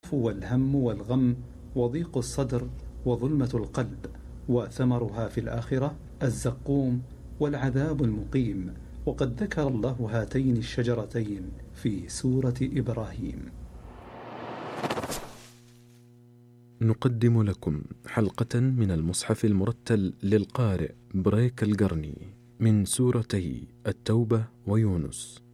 والهم والغم وضيق الصدر وظلمة القلب، وثمرها في الآخرة الزقوم والعذاب المقيم. وقد ذكر الله هاتين الشجرتين في سورة إبراهيم. نقدم لكم حلقة من المصحف المرتل للقارئ بريك القرني من سورتي التوبة ويونس.